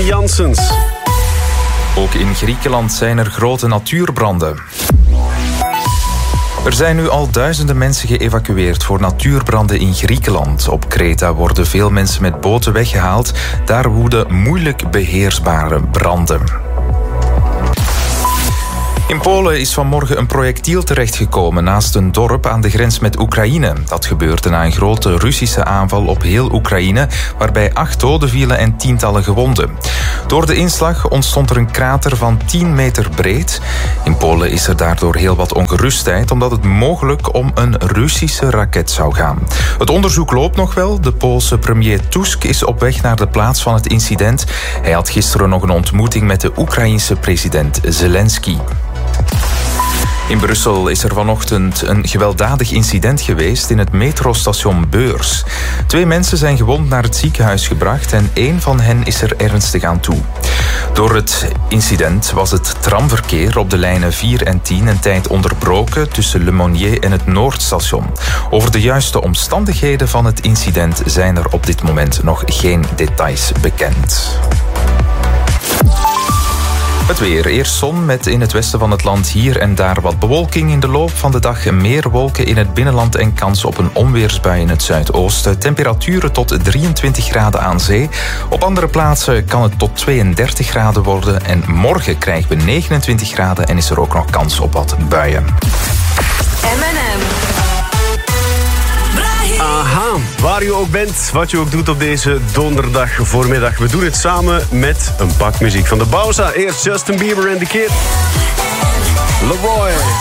Janssens. Ook in Griekenland zijn er grote natuurbranden. Er zijn nu al duizenden mensen geëvacueerd voor natuurbranden in Griekenland. Op Kreta worden veel mensen met boten weggehaald. Daar woeden moeilijk beheersbare branden. In Polen is vanmorgen een projectiel terechtgekomen naast een dorp aan de grens met Oekraïne. Dat gebeurde na een grote Russische aanval op heel Oekraïne, waarbij 8 doden vielen en tientallen gewonden. Door de inslag ontstond er een krater van 10 meter breed. In Polen is er daardoor heel wat ongerustheid, omdat het mogelijk om een Russische raket zou gaan. Het onderzoek loopt nog wel. De Poolse premier Tusk is op weg naar de plaats van het incident. Hij had gisteren nog een ontmoeting met de Oekraïense president Zelensky. In Brussel is er vanochtend een gewelddadig incident geweest in het metrostation Beurs. 2 mensen zijn gewond naar het ziekenhuis gebracht en 1 van hen is er ernstig aan toe. Door het incident was het tramverkeer op de lijnen 4 en 10 een tijd onderbroken tussen Le Monnier en het Noordstation. Over de juiste omstandigheden van het incident zijn er op dit moment nog geen details bekend. Het weer. Eerst zon met in het westen van het land hier en daar wat bewolking. In de loop van de dag meer wolken in het binnenland en kans op een onweersbui in het zuidoosten. Temperaturen tot 23 graden aan zee. Op andere plaatsen kan het tot 32 graden worden. En morgen krijgen we 29 graden en is er ook nog kans op wat buien. M&M. Aha, waar je ook bent, wat je ook doet op deze donderdag voormiddag. We doen het samen met een pak muziek van de Bauza. Eerst Justin Bieber en The Kid. Leroy.